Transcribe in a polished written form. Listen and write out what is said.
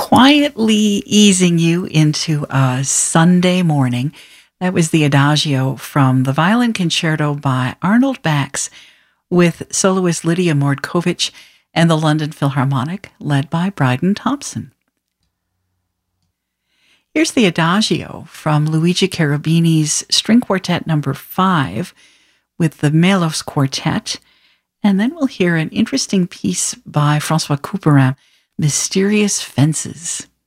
quietly easing you into a Sunday morning. That was the Adagio from the Violin Concerto by Arnold Bax with soloist Lydia Mordkovich and the London Philharmonic, led by Bryden Thompson. Here's the Adagio from Luigi Cherubini's String Quartet No. 5 with the Melos Quartet. And then we'll hear an interesting piece by François Couperin, Mysterious Fences.